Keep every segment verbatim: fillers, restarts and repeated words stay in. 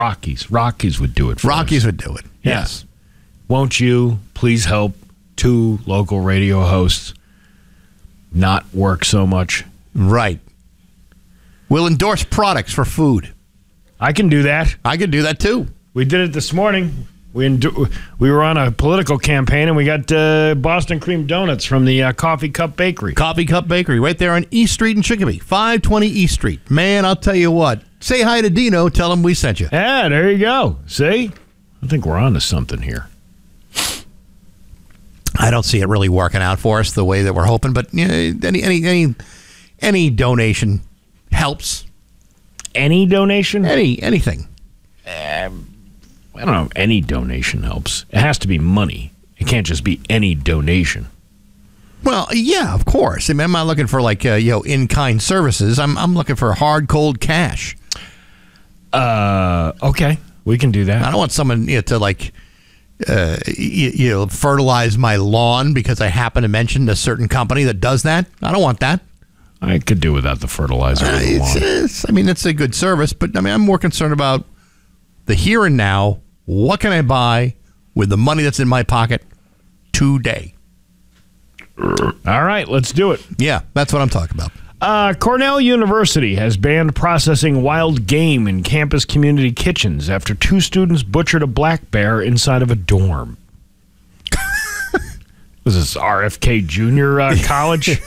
Rockies. Rockies would do it for Rockies us. would do it. Yes. Won't you please help two local radio hosts not work so much? Right. We'll endorse products for food. I can do that. I could do that too. We did it this morning. We endu- we were on a political campaign, and we got uh, Boston Cream Donuts from the uh, Coffee Cup Bakery. Coffee Cup Bakery, right there on East Street in Chicopee. five twenty East Street. Man, I'll tell you what. Say hi to Dino. Tell him we sent you. Yeah, there you go. See? I think we're on to something here. I don't see it really working out for us the way that we're hoping, but you know, any any any any donation helps. Any donation? Any anything. Um, I don't know. Any donation helps. It has to be money. It can't just be any donation. Well, yeah, of course. I mean, I'm not looking for like uh, you know in-kind services. I'm I'm looking for hard, cold cash. Uh, okay, we can do that. I don't want someone you know, to like uh, you, you know fertilize my lawn because I happen to mention a certain company that does that. I don't want that. I could do without the fertilizer. Uh, it's, it's, I mean, it's a good service, but I mean, I'm more concerned about the here and now. What can I buy with the money that's in my pocket today? All right, let's do it. Yeah, that's what I'm talking about. Uh, Cornell University has banned processing wild game in campus community kitchens after two students butchered a black bear inside of a dorm. Was this R F K Junior uh, College?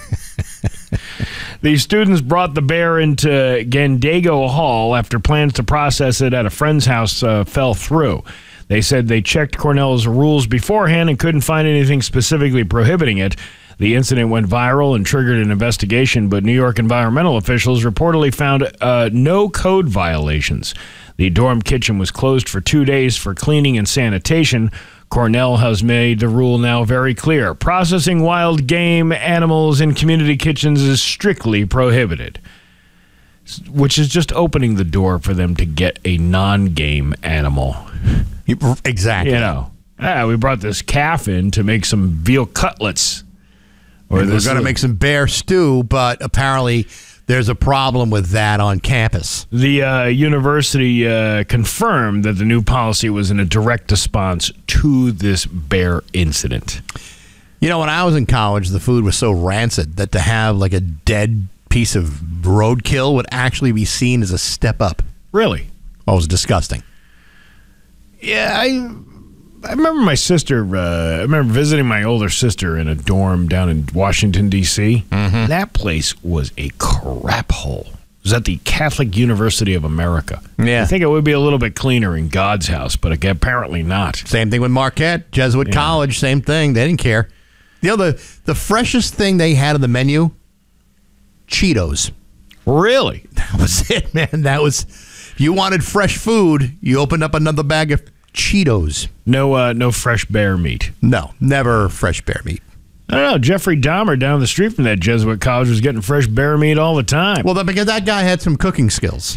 The students brought the bear into Gandago Hall after plans to process it at a friend's house uh, fell through. They said they checked Cornell's rules beforehand and couldn't find anything specifically prohibiting it. The incident went viral and triggered an investigation, but New York environmental officials reportedly found uh, no code violations. The dorm kitchen was closed for two days for cleaning and sanitation. Cornell has made the rule now very clear. Processing wild game animals in community kitchens is strictly prohibited, which is just opening the door for them to get a non-game animal. Exactly. You know, ah, we brought this calf in to make some veal cutlets. Or we're going to make some bear stew, but apparently there's a problem with that on campus. The uh, university uh, confirmed that the new policy was in a direct response to this bear incident. You know, when I was in college, the food was so rancid that to have like a dead piece of roadkill would actually be seen as a step up. Really? Oh, it was disgusting. Yeah, I I remember my sister, uh, I remember visiting my older sister in a dorm down in Washington, D C Mm-hmm. That place was a crap hole. It was at the Catholic University of America. Yeah. I think it would be a little bit cleaner in God's house, but apparently not. Same thing with Marquette, Jesuit Yeah. College, same thing. They didn't care. You know, the, the freshest thing they had on the menu? Cheetos. Really? That was it, man. That was, if you wanted fresh food, you opened up another bag of Cheetos. No uh, no fresh bear meat. No, never fresh bear meat. I don't know. Jeffrey Dahmer down the street from that Jesuit college was getting fresh bear meat all the time. Well, because that guy had some cooking skills.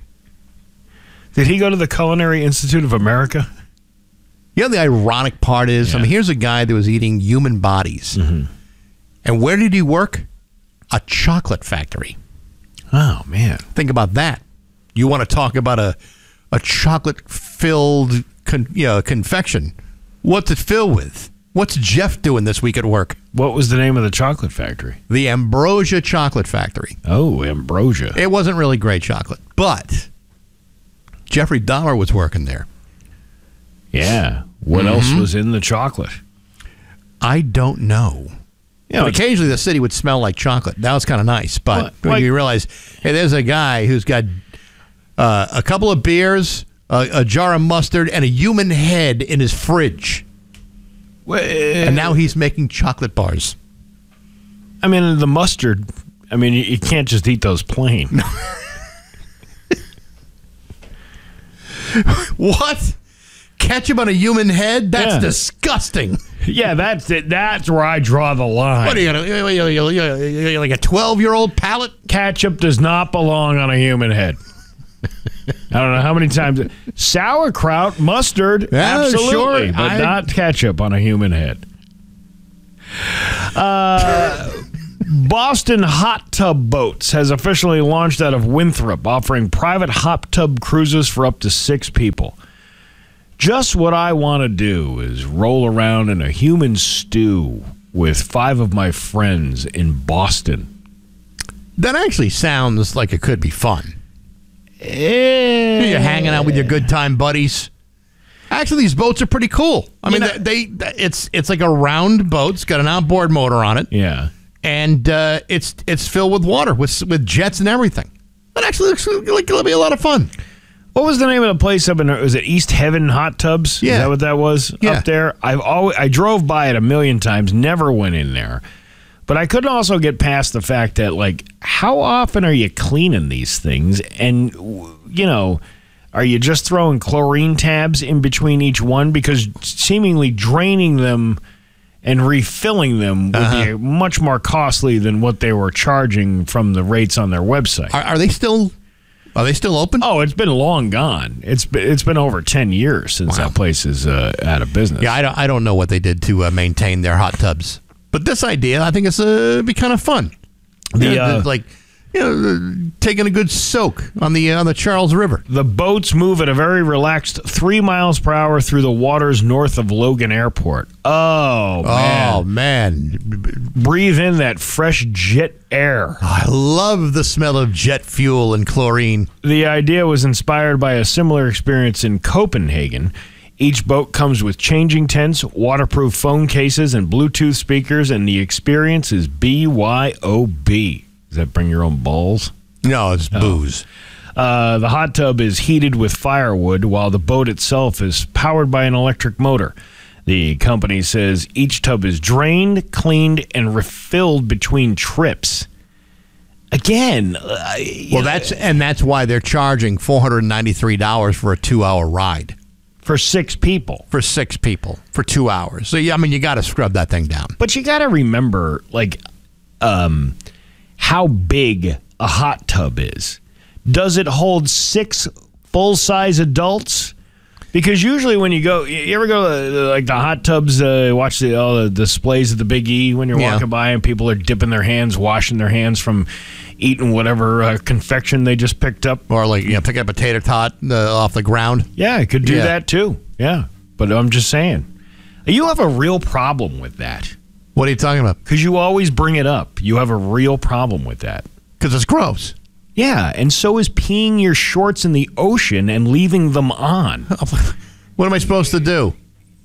Did he go to the Culinary Institute of America? You know, the ironic part is, Yeah. I mean, here's a guy that was eating human bodies. Mm-hmm. And where did he work? A chocolate factory. Oh, man. Think about that. You want to talk about a a chocolate-filled con, you know, confection. What's it filled with? What's Jeff doing this week at work? What was the name of the chocolate factory? The Ambrosia Chocolate Factory. Oh, Ambrosia. It wasn't really great chocolate, but Jeffrey Dahmer was working there. Yeah. What Mm-hmm. else was in the chocolate? I don't know. You know, But occasionally the city would smell like chocolate. That was kind of nice. But Well, when like- you realize, hey, there's a guy who's got uh, a couple of beers, a, a jar of mustard, and a human head in his fridge. well, And now he's making chocolate bars. I mean, the mustard, I mean, you, you can't just eat those plain. What? Ketchup on a human head? That's Yeah. disgusting. Yeah, that's it. That's where I draw the line. What are you going to, you're like a twelve-year-old palate? Ketchup does not belong on a human head. I don't know how many times. Sauerkraut, mustard, Yeah, absolutely, sure. but I- not ketchup on a human head. Uh, Boston Hot Tub Boats has officially launched out of Winthrop, offering private hot tub cruises for up to six people. Just what I want to do is roll around in a human stew with five of my friends in Boston. That actually sounds like it could be fun. Eh. You're hanging out with your good time buddies. Actually, these boats are pretty cool. I mean, You know- they, they it's it's like a round boat. It's got an outboard motor on it. Yeah. And uh, it's it's filled with water, with with jets and everything. That actually looks like it'll be a lot of fun. What was the name of the place up in, was it East Heaven Hot Tubs? Yeah. Is that what that was Yeah. up there? I've always, I drove by it a million times, never went in there. But I couldn't also get past the fact that, like, how often are you cleaning these things? And, you know, are you just throwing chlorine tabs in between each one? Because seemingly draining them and refilling them would Uh-huh. be much more costly than what they were charging from the rates on their website. Are, are they still are they still open? Oh, it's been long gone. It's been, it's been over ten years since Wow. that place is uh, out of business. Yeah, I don't I don't know what they did to uh, maintain their hot tubs, but this idea I think it's uh, be kind of fun. The, You know, uh, like you know, taking a good soak on the uh, on the Charles River. The boats move at a very relaxed three miles per hour through the waters north of Logan Airport. Oh, man. Oh man, Breathe in that fresh jet air. I love the smell of jet fuel and chlorine. The idea was inspired by a similar experience in Copenhagen. Each boat comes with changing tents, waterproof phone cases, and Bluetooth speakers, and the experience is B Y O B. Does that bring your own balls? No, it's booze. Uh, the hot tub is heated with firewood, while the boat itself is powered by an electric motor. The company says each tub is drained, cleaned, and refilled between trips. Again, uh, Well, that's and that's why they're charging four hundred ninety-three dollars for a two-hour ride for six people. for six people for two hours. So yeah, I mean, you got to scrub that thing down. But you got to remember, like, um, how big a hot tub is. Does it hold six full-size adults? Because usually when you go, you ever go to like the hot tubs, uh, watch the, all the displays at the Big E when you're Yeah. walking by and people are dipping their hands, washing their hands from eating whatever uh, confection they just picked up. Or like, you know, pick up a tater tot uh, off the ground. Yeah, it could do Yeah. that too. Yeah. But I'm just saying, you have a real problem with that. What are you talking about? Because you always bring it up. You have a real problem with that. Because it's gross. Yeah, and so is peeing your shorts in the ocean and leaving them on. What am I supposed to do?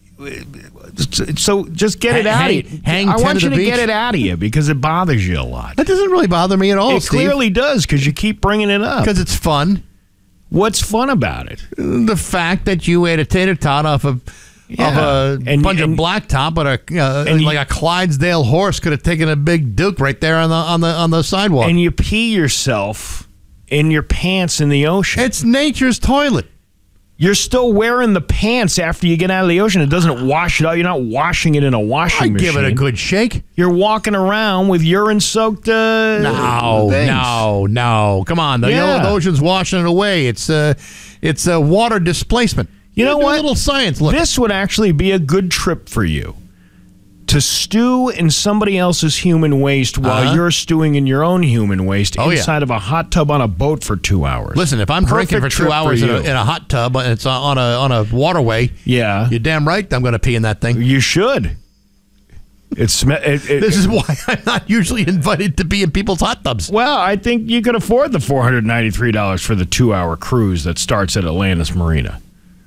So just get it Hang- out of hang- you. hang I ten want to you the to get beach? it out of you because it bothers you a lot. That doesn't really bother me at all, It clearly does because you keep bringing it up. Because it's fun. What's fun about it? The fact that you ate a tater tot off of, Yeah. of a And- bunch and- of blacktop, but a uh, and like you- a Clydesdale horse could have taken a big duke right there on the on the on the sidewalk. And you pee yourself in your pants in the ocean. It's nature's toilet. You're still wearing the pants after you get out of the ocean. It doesn't wash it out. You're not washing it in a washing I machine. give it a good shake. You're walking around with urine-soaked uh, No, things. no, no. Come on, the, Yeah. the ocean's washing it away. It's uh, it's a uh, water displacement. You know Do what? A little science. Look, This would actually be a good trip for you. To stew in somebody else's human waste while Uh-huh. you're stewing in your own human waste Oh, yeah. inside of a hot tub on a boat for two hours. listen. If I'm Perfect drinking for two trip hours in a, you. in a hot tub and it's on a on a waterway, yeah, you're damn right. I'm going to pee in that thing. you should. It's sm- it, it, This is why I'm not usually invited to be in people's hot tubs. well, I think you could afford the four hundred ninety-three dollars for the two-hour cruise that starts at Atlantis Marina.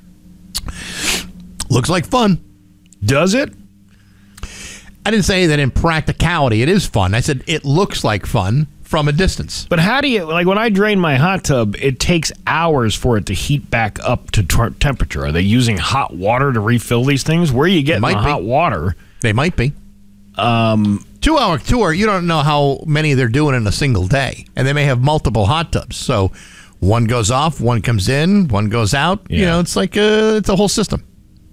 Looks like fun. Does it? I didn't say that in practicality it is fun. I said it looks like fun from a distance. But how do you, like when I drain my hot tub, it takes hours for it to heat back up to t- temperature. Are they using hot water to refill these things? Where are you getting might the be. hot water? They might be. Um, two hour tour. You don't know how many they're doing in a single day, and they may have multiple hot tubs. So one goes off, one comes in, one goes out. You Yeah. know, it's like a, it's a whole system.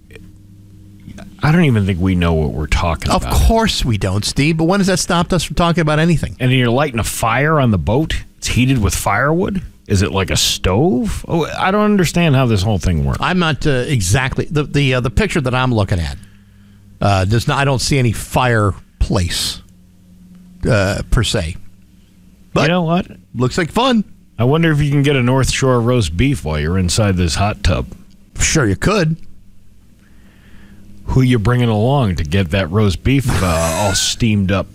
I don't even think we know what we're talking Of about. course we don't, Steve. But when has that stopped us from talking about anything? And you're lighting a fire on the boat? It's heated with firewood? Is it like a stove? Oh, I don't understand how this whole thing works. I'm not uh, exactly the the uh, the picture that I'm looking at. Uh, does not. I don't see any fireplace. uh, per se. But you know what? Looks like fun. I wonder if you can get a North Shore roast beef while you're inside this hot tub. Sure, you could. Who you bringing along to get that roast beef uh, all steamed up?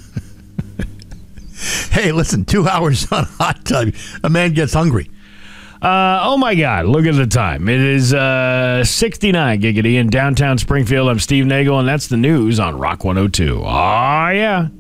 Hey, listen, two hours on a hot tub, a man gets hungry. Uh, oh, my God. Look at the time. It is uh, sixty-nine giggity in downtown Springfield. I'm Steve Nagel, and that's the news on Rock one oh two. Oh, yeah.